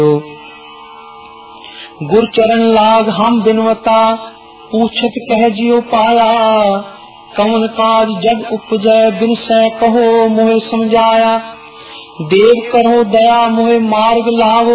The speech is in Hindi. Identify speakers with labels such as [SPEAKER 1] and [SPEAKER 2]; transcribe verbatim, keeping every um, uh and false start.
[SPEAKER 1] गुर चरण लाग हम बिनवता, पूछत कह जियो पाया। कवन काज जग उपजै, बिन सै कहो मोहे समझाया। देव करो दया मोहे मार्ग लावो,